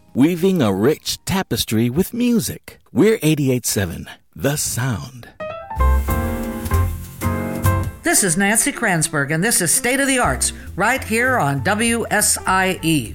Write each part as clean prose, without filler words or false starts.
weaving a rich tapestry with music. We're 88.7, The Sound. This is Nancy Kranzberg, and this is State of the Arts, right here on WSIE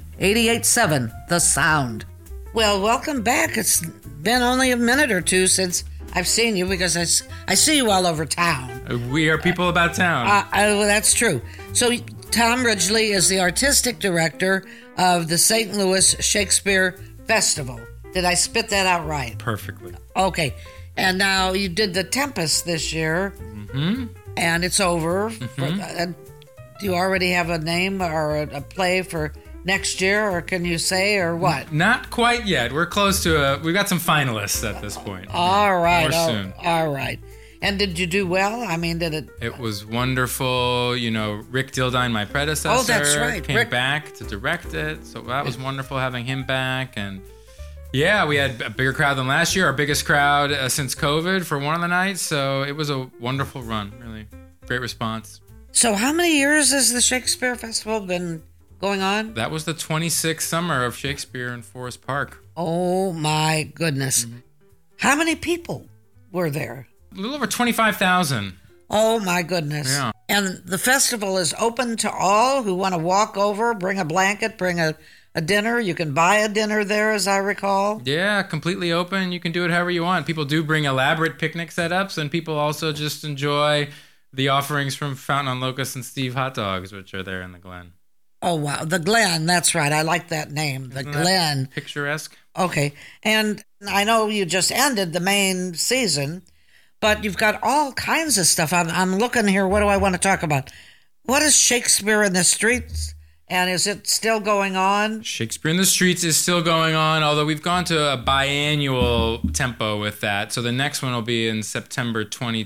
88.7, The Sound. Well, welcome back. It's been only a minute or two since I've seen you, because I see you all over town. We are people about town. Well, that's true. So Tom Ridgely is the artistic director of the St. Louis Shakespeare Festival. Did I spit that out right? Perfectly. Okay. And now you did The Tempest this year. Mm-hmm. And it's over. Do you already have a name or a play for next year, or can you say, or what? Not quite yet. We're close to we've got some finalists at this point. All right. More soon. All right. And did you do well? I mean, did it? It was wonderful. You know, Rick Dildine, my predecessor, that's right. came back to direct it. So that was wonderful having him back. And yeah, we had a bigger crowd than last year, our biggest crowd since COVID for one of the nights. So it was a wonderful run, really. Great response. So how many years has the Shakespeare Festival been going on? That was the 26th summer of Shakespeare in Forest Park. Oh, my goodness. Mm-hmm. How many people were there? A little over 25,000. Oh, my goodness. Yeah. And the festival is open to all who want to walk over, bring a blanket, bring a dinner. You can buy a dinner there, as I recall. Yeah, completely open. You can do it however you want. People do bring elaborate picnic setups, and people also just enjoy the offerings from Fountain on Locust and Steve Hot Dogs, which are there in the Glen. Oh, wow. The Glen. That's right. I like that name. The Glen. Picturesque. Okay. And I know you just ended the main season, but you've got all kinds of stuff. I'm looking here. What do I want to talk about? What is Shakespeare in the Streets? And is it still going on? Shakespeare in the Streets is still going on, although we've gone to a biannual tempo with that. So the next one will be in September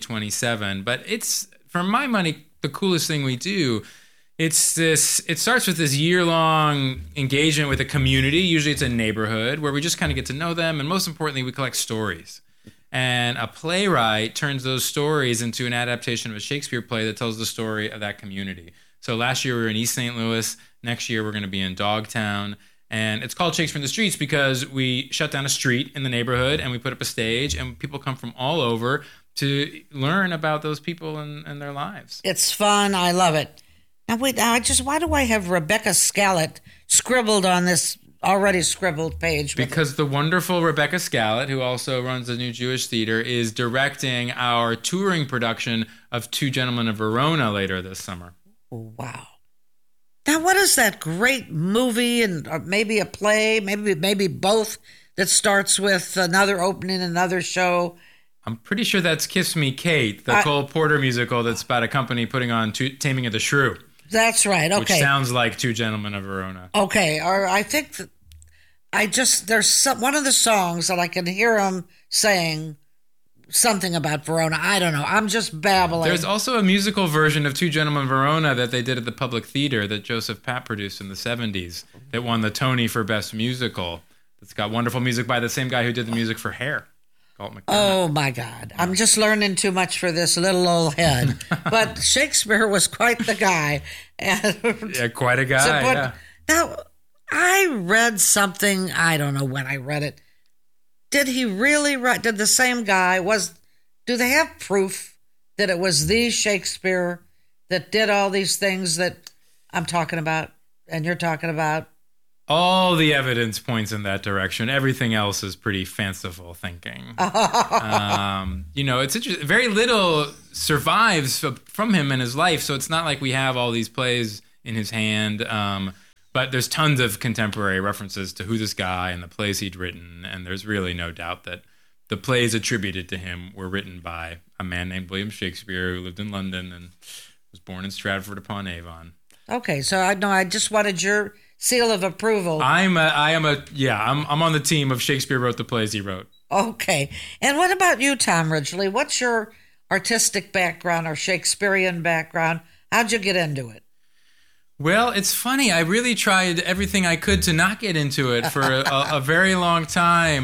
2027. But it's, for my money, the coolest thing we do. It starts with this year-long engagement with a community. Usually it's a neighborhood where we just kind of get to know them. And most importantly, we collect stories. And a playwright turns those stories into an adaptation of a Shakespeare play that tells the story of that community. So last year we were in East St. Louis. Next year we're going to be in Dogtown. And it's called Shakespeare in the Streets because we shut down a street in the neighborhood and we put up a stage, and people come from all over to learn about those people and their lives. It's fun. I love it. Now, wait, why do I have Rebecca Scallett scribbled on this already scribbled page? Because the wonderful Rebecca Scallett, who also runs the New Jewish Theater, is directing our touring production of Two Gentlemen of Verona later this summer. Wow. Now, what is that great movie and maybe a play, maybe both, that starts with another opening, another show? I'm pretty sure that's Kiss Me, Kate, the Cole Porter musical that's about a company putting on Taming of the Shrew. That's right. Okay. Which sounds like Two Gentlemen of Verona. Okay. Or I think that there's one of the songs that I can hear them saying something about Verona. I don't know. I'm just babbling. There's also a musical version of Two Gentlemen of Verona that they did at the Public Theater that Joseph Papp produced in the 70s that won the Tony for Best Musical. It's got wonderful music by the same guy who did the music for Hair. Oh, my God. I'm just learning too much for this little old head. But Shakespeare was quite the guy. Yeah, quite a guy, Now, I read something, I don't know when I read it. Did he really write, did the same guy, do they have proof that it was the Shakespeare that did all these things that I'm talking about and you're talking about? All the evidence points in that direction. Everything else is pretty fanciful thinking. It's interesting. Very little survives from him in his life, so it's not like we have all these plays in his hand. But there's tons of contemporary references to who this guy and the plays he'd written, and there's really no doubt that the plays attributed to him were written by a man named William Shakespeare who lived in London and was born in Stratford-upon-Avon. Okay, so I just wanted your seal of approval. I'm on the team of Shakespeare wrote the plays he wrote. Okay. And what about you, Tom Ridgely? What's your artistic background or Shakespearean background? How'd you get into it? Well, it's funny. I really tried everything I could to not get into it for a very long time.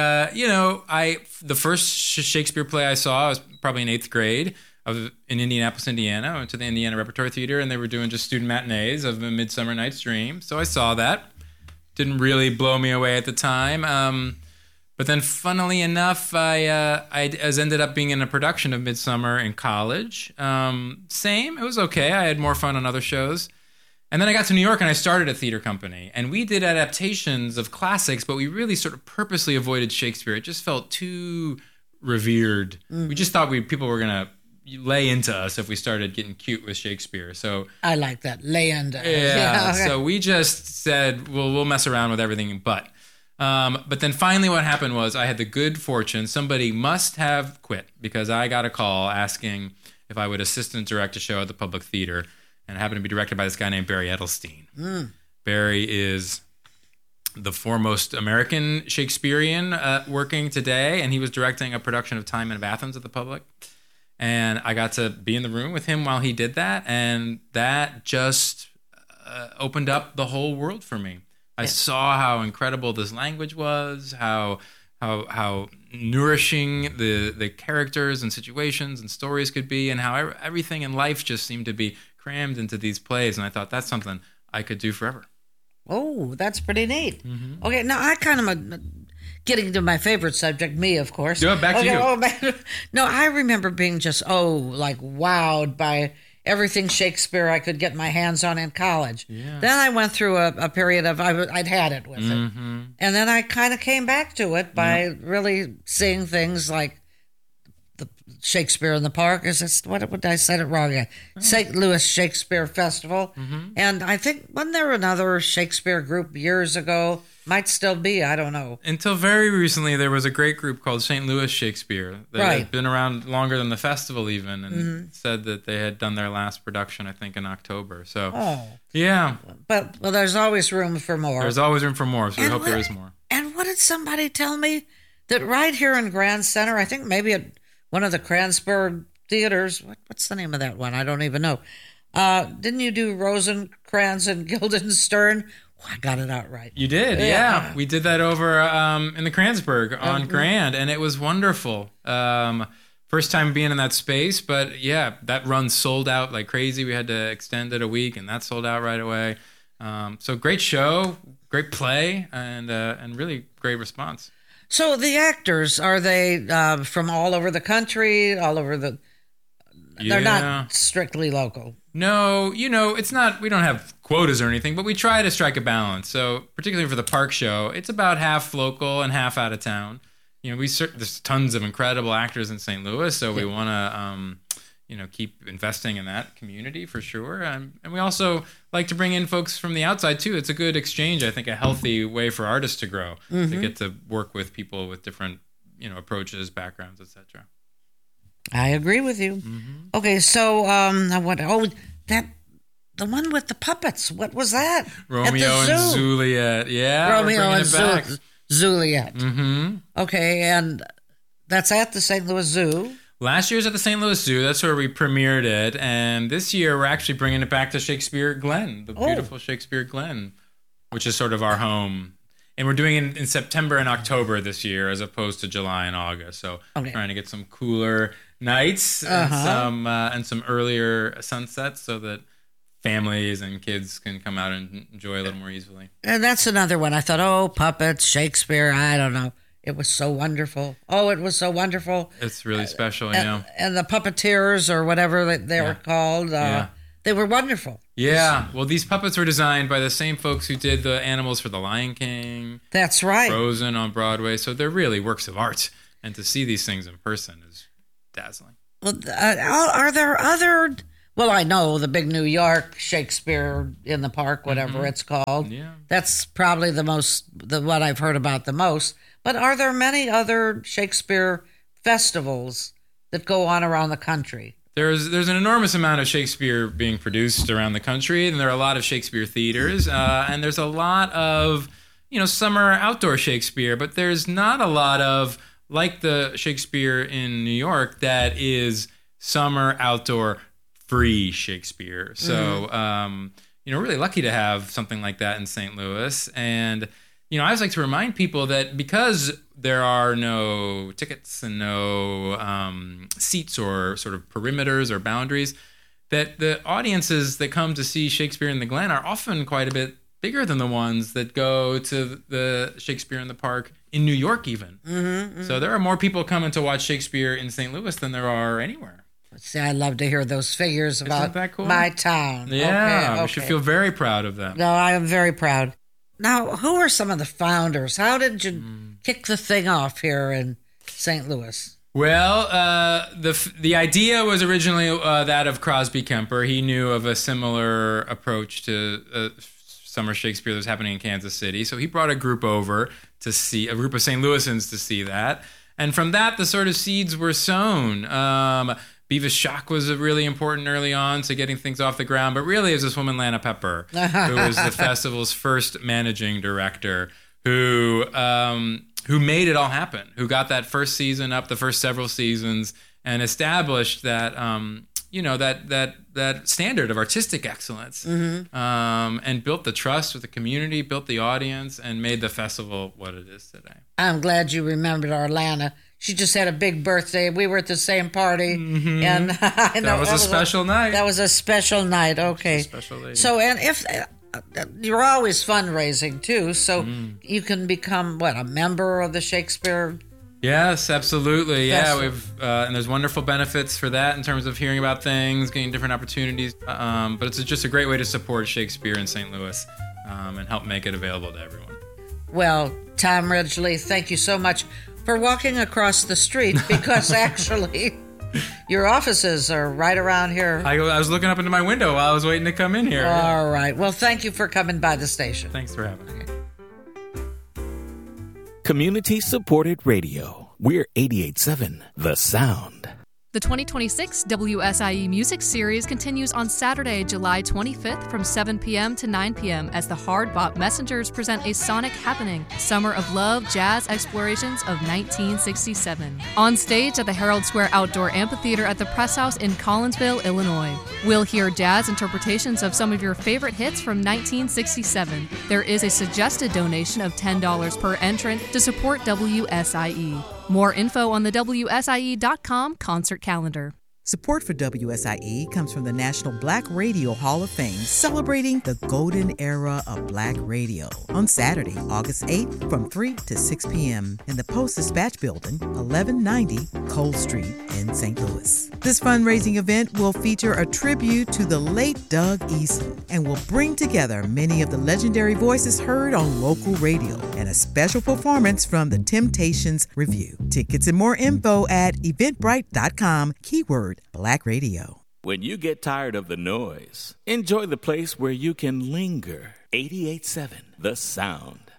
The first Shakespeare play I saw was probably in 8th grade. In Indianapolis, Indiana. I went to the Indiana Repertory Theater, and they were doing just student matinees of A Midsummer Night's Dream. So I saw that. didn't really blow me away at the time. But then, funnily enough, I ended up being in a production of Midsummer in college. Same, it was okay. I had more fun on other shows. And then I got to New York and I started a theater company. And we did adaptations of classics, but we really sort of purposely avoided Shakespeare. It just felt too revered. We just thought people were going to lay into us if we started getting cute with Shakespeare. So I like that, lay into. Yeah, okay. So we just said, well, we'll mess around with everything but. But then finally what happened was I had the good fortune, somebody must have quit because I got a call asking if I would assistant direct a show at the Public Theater, and it happened to be directed by this guy named Barry Edelstein. Barry is the foremost American Shakespearean working today, and he was directing a production of Timon of Athens at the Public. And I got to be in the room with him while he did that, and that just opened up the whole world for me. I saw how incredible this language was, how nourishing the characters and situations and stories could be, and how everything in life just seemed to be crammed into these plays. And I thought that's something I could do forever. Oh, that's pretty neat. Okay, now I kind of getting to my favorite subject, me, of course. Yeah, back to you. Oh, no, I remember being just like wowed by everything Shakespeare I could get my hands on in college. Yeah. Then I went through a period of I'd had it with it, and then I kind of came back to it by really seeing things like the Shakespeare in the Park. Is this what I said it wrong again? St. Louis Shakespeare Festival, and I think wasn't there another Shakespeare group years ago? Might still be, I don't know. Until very recently, there was a great group called St. Louis Shakespeare that had been around longer than the festival even, and said that they had done their last production, I think, in October. So, yeah. But there's always room for more. There's always room for more, so we hope there is more. And what did somebody tell me? That right here in Grand Center, I think maybe at one of the Kranzberg theaters, what's the name of that one? I don't even know. Didn't you do Rosencrantz and Guildenstern? I got it out right. You did, yeah. We did that over in the Kranzberg on Grand, and it was wonderful. First time being in that space, but yeah, that run sold out like crazy. We had to extend it a week, and that sold out right away. So great show, great play, and really great response. So the actors, are they from all over the country, all over the... They're not strictly local. No, it's not, we don't have quotas or anything, but we try to strike a balance. So particularly for the Park show, it's about half local and half out of town. There's tons of incredible actors in St. Louis, so we want to, keep investing in that community for sure. And we also like to bring in folks from the outside too. It's a good exchange, I think, a healthy way for artists to grow, to get to work with people with different, approaches, backgrounds, etc. I agree with you. Okay, so I went. The one with the puppets. What was that? Romeo and Juliet. Yeah, Romeo and Juliet. Okay, and that's at the St. Louis Zoo. Last year was at the St. Louis Zoo. That's where we premiered it, and this year we're actually bringing it back to Shakespeare Glen, the beautiful Shakespeare Glen, which is sort of our home. And we're doing it in September and October this year, as opposed to July and August. So trying to get some cooler nights and some earlier sunsets so that families and kids can come out and enjoy a little more easily. And that's another one. I thought, puppets, Shakespeare, I don't know. It was so wonderful. Oh, it was so wonderful. It's really special, And the puppeteers or whatever they were called, they were wonderful. Yeah. Well, these puppets were designed by the same folks who did the animals for The Lion King. That's right. Frozen on Broadway. So they're really works of art. And to see these things in person is dazzling. Well, are there other... Well, I know the big New York Shakespeare in the Park, whatever it's called. Yeah. That's probably the what I've heard about the most. But are there many other Shakespeare festivals that go on around the country? There's an enormous amount of Shakespeare being produced around the country, and there are a lot of Shakespeare theaters, and there's a lot of, summer outdoor Shakespeare, but there's not a lot of, like the Shakespeare in New York, that is summer outdoor free Shakespeare. So, really lucky to have something like that in St. Louis. And, I always like to remind people that because there are no tickets and no seats or sort of perimeters or boundaries, that the audiences that come to see Shakespeare in the Glen are often quite a bit bigger than the ones that go to the Shakespeare in the Park in New York even. So there are more people coming to watch Shakespeare in St. Louis than there are anywhere. See, I love to hear those figures about that cool? my town. Yeah, Okay. we should feel very proud of them. No, I am very proud. Now, who are some of the founders? How did you kick the thing off here in St. Louis? Well, the idea was originally that of Crosby Kemper. He knew of a similar approach to summer Shakespeare that was happening in Kansas City. So he brought a group over to see, a group of St. Louisans to see that. And from that, the sort of seeds were sown. Beavis Schock was really important early on to getting things off the ground. But really, it was this woman, Lana Pepper, who was the festival's first managing director, who made it all happen, who got that first season up, the first several seasons, and established that, that standard of artistic excellence, and built the trust with the community, built the audience, and made the festival what it is today. I'm glad you remembered our Lana. She just had a big birthday. We were at the same party, and I know That was a special night. That was a special night. Okay, Special lady. So, and if you're always fundraising too, so you can become a member of the Shakespeare. Yes, absolutely. Yeah, Festival. we've and there's wonderful benefits for that in terms of hearing about things, getting different opportunities. But it's just a great way to support Shakespeare in St. Louis and help make it available to everyone. Well, Tom Ridgely, thank you so much for walking across the street, because actually your offices are right around here. I was looking up into my window while I was waiting to come in here. All right. Well, thank you for coming by the station. Thanks for having me. Community supported radio. We're 88.7 The Sound. The 2026 WSIE Music Series continues on Saturday, July 25th from 7 p.m. to 9 p.m. as the Hard Bop Messengers present a sonic happening, Summer of Love Jazz Explorations of 1967. On stage at the Herald Square Outdoor Amphitheater at the Press House in Collinsville, Illinois. We'll hear jazz interpretations of some of your favorite hits from 1967. There is a suggested donation of $10 per entrant to support WSIE. More info on the WSIE.com concert calendar. Support for WSIE comes from the National Black Radio Hall of Fame, celebrating the golden era of black radio on Saturday, August 8th from 3 to 6 p.m. in the Post-Dispatch Building, 1190 Cole Street in St. Louis. This fundraising event will feature a tribute to the late Doug Eason and will bring together many of the legendary voices heard on local radio and a special performance from the Temptations Review. Tickets and more info at eventbrite.com, keyword Black Radio. When you get tired of the noise, enjoy the place where you can linger. 88.7 The Sound.